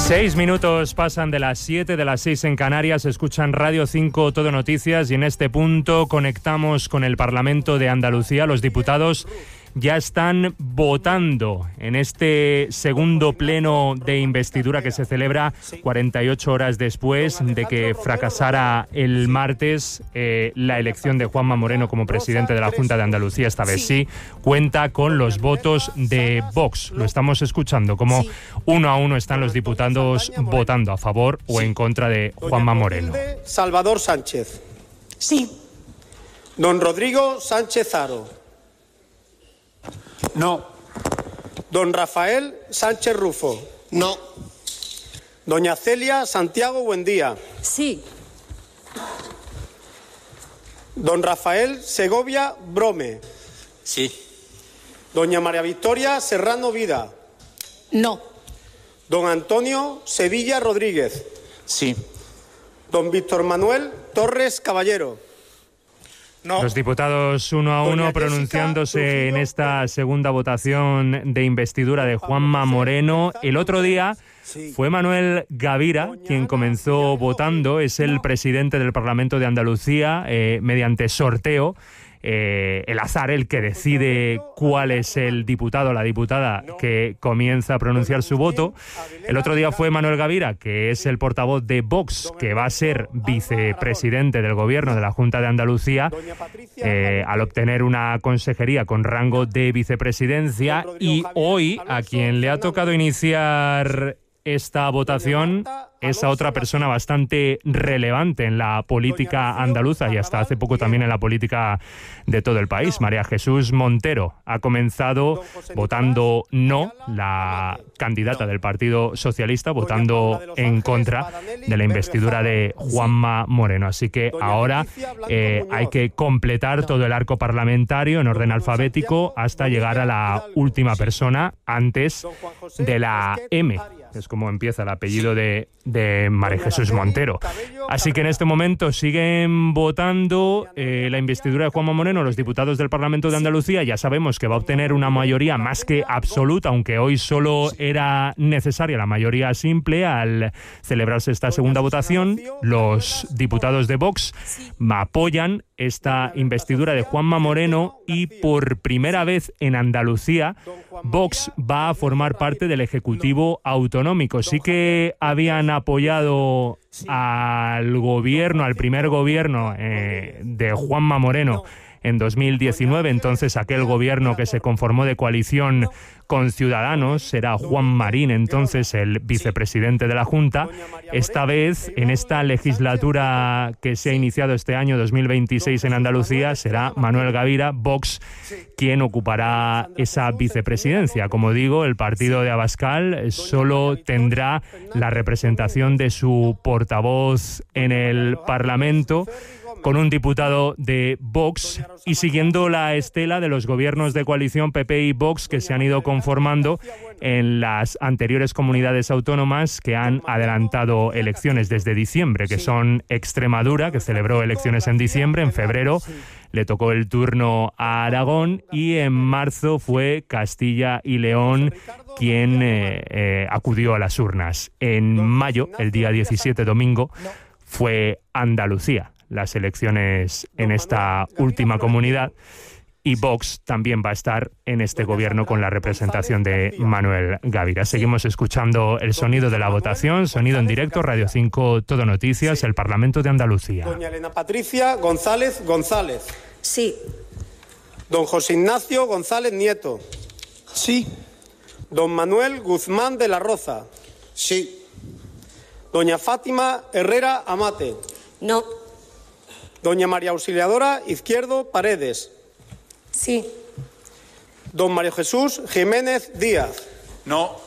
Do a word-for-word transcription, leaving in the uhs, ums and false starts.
Seis minutos pasan de las siete, de las seis en Canarias. Escuchan Radio cinco Todo Noticias y en este punto conectamos con el Parlamento de Andalucía. Los diputados ya están votando en este segundo pleno de investidura que se celebra cuarenta y ocho horas después de que fracasara el martes eh, la elección de Juanma Moreno como presidente de la Junta de Andalucía. Esta vez sí cuenta con los votos de Vox. Lo estamos escuchando como uno a uno están los diputados votando a favor o en contra de Juanma Moreno. Salvador Sánchez. Sí. Don Rodrigo Sánchez Haro. No. Don Rafael Sánchez Rufo. No. Doña Celia Santiago Buendía. Sí. Don Rafael Segovia Brome. Sí. Doña María Victoria Serrano Vida. No. Don Antonio Sevilla Rodríguez. Sí. Don Víctor Manuel Torres Caballero. No. Los diputados uno a uno pronunciándose en esta segunda votación de investidura de Juanma Moreno. El otro día fue Manuel Gavira quien comenzó votando, es el presidente del Parlamento de Andalucía, eh, mediante sorteo. Eh, el azar el que decide cuál es el diputado o la diputada que comienza a pronunciar su voto. El otro día fue Manuel Gavira, que es el portavoz de Vox, que va a ser vicepresidente del gobierno de la Junta de Andalucía, eh, al obtener una consejería con rango de vicepresidencia. Y hoy, a quien le ha tocado iniciar esta votación es a otra persona bastante relevante en la política andaluza y hasta hace poco también en la política de todo el país. María Jesús Montero ha comenzado votando no, la candidata del Partido Socialista, votando en contra de la investidura de Juanma Moreno. Así que ahora eh, hay que completar todo el arco parlamentario en orden alfabético hasta llegar a la última persona antes de la M. Es como empieza el apellido de, de María Jesús Montero. Así que en este momento siguen votando eh, la investidura de Juanma Moreno. Los diputados del Parlamento de Andalucía ya sabemos que va a obtener una mayoría más que absoluta, aunque hoy solo era necesaria la mayoría simple al celebrarse esta segunda votación. Los diputados de Vox apoyan esta investidura de Juanma Moreno y por primera vez en Andalucía Vox va a formar parte del Ejecutivo Autonómico. Sí que habían apoyado al gobierno, al primer gobierno eh, de Juanma Moreno en dos mil diecinueve, entonces aquel gobierno que se conformó de coalición con Ciudadanos, será Juan Marín entonces el vicepresidente de la Junta. Esta vez, en esta legislatura que se ha iniciado este año dos mil veintiséis en Andalucía, será Manuel Gavira, Vox, quien ocupará esa vicepresidencia. Como digo, el partido de Abascal solo tendrá la representación de su portavoz en el Parlamento, con un diputado de Vox y siguiendo la estela de los gobiernos de coalición P P y Vox que se han ido conformando en las anteriores comunidades autónomas que han adelantado elecciones desde diciembre, que son Extremadura, que celebró elecciones en diciembre, en febrero le tocó el turno a Aragón y en marzo fue Castilla y León quien eh, eh, acudió a las urnas. En mayo, el día diecisiete, domingo, fue Andalucía las elecciones en esta última comunidad y Vox también va a estar en este gobierno con la representación de Manuel Gavira. Seguimos escuchando el sonido de la votación, sonido en directo, Radio cinco Todo Noticias, el Parlamento de Andalucía. Doña Elena Patricia González González. Sí. Don José Ignacio González Nieto. Sí. Don Manuel Guzmán de la Roza. Sí. Doña Fátima Herrera Amate. No. Doña María Auxiliadora Izquierdo Paredes. Sí. Don Mario Jesús Jiménez Díaz. No.